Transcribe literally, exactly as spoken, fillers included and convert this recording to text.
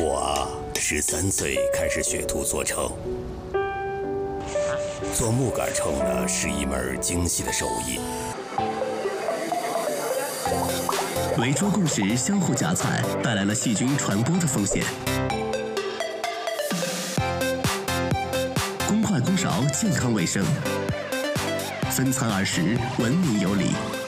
我啊，十三岁开始学徒做秤。做木杆秤呢，是一门精细的手艺。 围桌共识相互夹菜，带来了细菌传播的风险。公筷公勺，健康卫生。分餐而食，文明有礼。